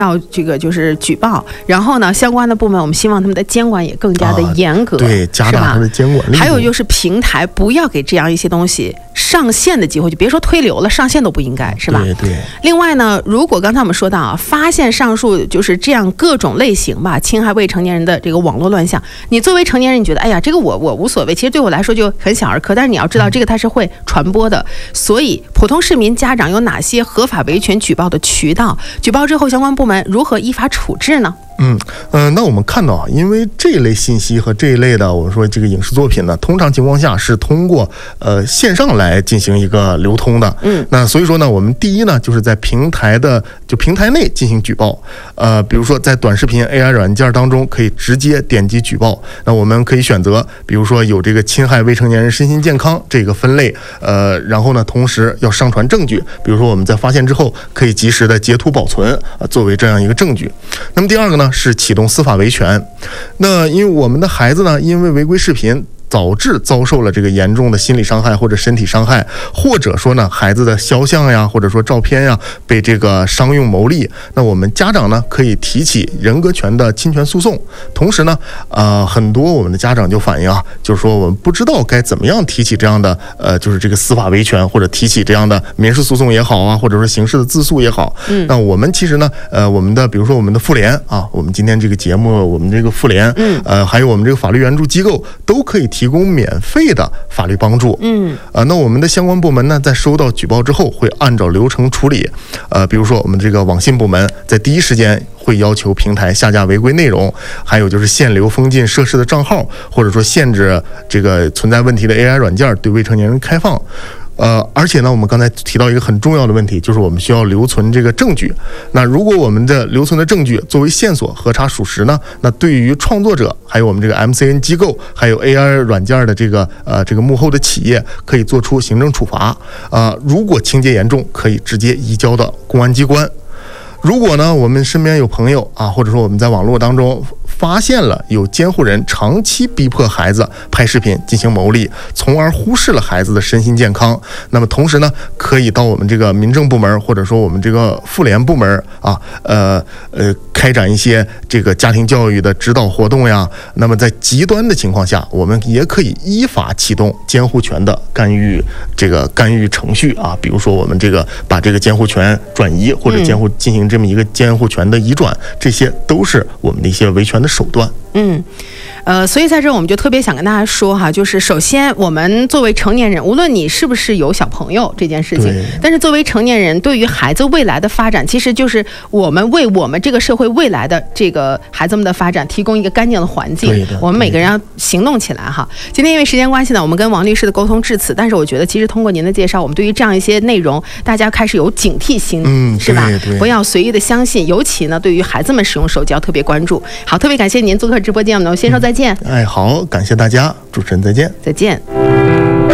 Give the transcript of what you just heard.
要这个就是举报，然后呢，相关的部门我们希望他们的监管也更加的严格， 对，加大他的监管力度。 还有就是平台不要给这样一些东西上线的机会，就别说推流了，上线都不应该，是吧？ 对对。 另外呢，如果刚才我们说到啊，发现上述就是这样各种类型吧，侵害未成年人的这个网络乱象，你作为成年人，你觉得哎呀，这个我无所谓，其实对我来说就很小儿科，但是你要知道这个它是会传播的，所以普通市民家长有哪些合法维权举报的渠道？举报之后，相关部门如何依法处置呢？ 那我们看到啊，因为这一类信息和这一类的我们说这个影视作品呢，通常情况下是通过线上来进行一个流通的。那所以说呢，我们第一呢，就是在平台内进行举报。比如说在短视频 AI 软件当中，可以直接点击举报。那我们可以选择，比如说有这个侵害未成年人身心健康这个分类，然后呢，同时要上传证据，比如说我们在发现之后，可以及时的截图保存，作为这样一个证据。那么第二个呢，是启动司法维权。那因为我们的孩子呢，因为违规视频导致遭受了这个严重的心理伤害或者身体伤害，或者说呢孩子的肖像呀或者说照片呀被这个商用牟利，那我们家长呢可以提起人格权的侵权诉讼。同时呢很多我们的家长就反映啊，就是说我们不知道该怎么样提起这样的就是这个司法维权，或者提起这样的民事诉讼也好啊，或者说刑事的自诉也好。那我们其实呢我们的比如说我们的妇联啊，我们今天这个节目我们这个妇联还有我们这个法律援助机构都可以提供免费的法律帮助。那我们的相关部门呢，在收到举报之后，会按照流程处理。比如说我们这个网信部门在第一时间会要求平台下架违规内容，还有就是限流封禁涉事的账号，或者说限制这个存在问题的 AI 软件对未成年人开放。而且呢，我们刚才提到一个很重要的问题，就是我们需要留存这个证据。那如果我们的留存的证据作为线索核查属实呢，那对于创作者，还有我们这个 MCN 机构，还有 AI 软件的这个幕后的企业，可以做出行政处罚。如果情节严重，可以直接移交到公安机关。如果呢，我们身边有朋友啊，或者说我们在网络当中发现了有监护人长期逼迫孩子拍视频进行牟利，从而忽视了孩子的身心健康，那么同时呢，可以到我们这个民政部门，或者说我们这个妇联部门啊，开展一些这个家庭教育的指导活动呀。那么在极端的情况下，我们也可以依法启动监护权的干预程序啊，比如说我们这个把这个监护权转移，或者进行这么一个监护权的移转，这些都是我们的一些维权的手段。 所以在这我们就特别想跟大家说哈，就是首先我们作为成年人，无论你是不是有小朋友这件事情，但是作为成年人，对于孩子未来的发展，其实就是我们为我们这个社会未来的这个孩子们的发展提供一个干净的环境。我们每个人要行动起来哈。今天因为时间关系呢，我们跟王律师的沟通至此，但是我觉得其实通过您的介绍，我们对于这样一些内容，大家开始有警惕心，是吧？不要随意的相信，尤其呢，对于孩子们使用手机要特别关注。好，特别感谢您做客直播间，我们先说再见。 好，感谢大家，主持人再见。 再见。